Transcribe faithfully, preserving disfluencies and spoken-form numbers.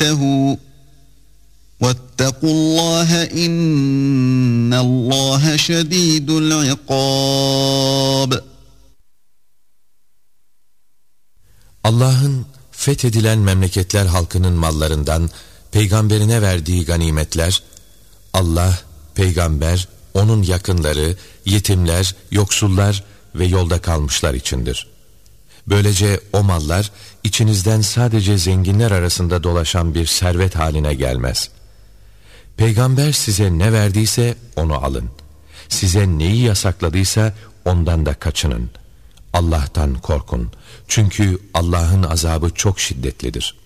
تَنْتَهُوا وَاتَّقُوا اللّٰهَ اِنَّ اللّٰهَ شَد۪يدُ الْعِقَابِ. Allah'ın fethedilen memleketler halkının mallarından peygamberine verdiği ganimetler, Allah, peygamber, onun yakınları, yetimler, yoksullar ve yolda kalmışlar içindir. Böylece o mallar içinizden sadece zenginler arasında dolaşan bir servet haline gelmez. Peygamber size ne verdiyse onu alın. Size neyi yasakladıysa ondan da kaçının. Allah'tan korkun. Çünkü Allah'ın azabı çok şiddetlidir.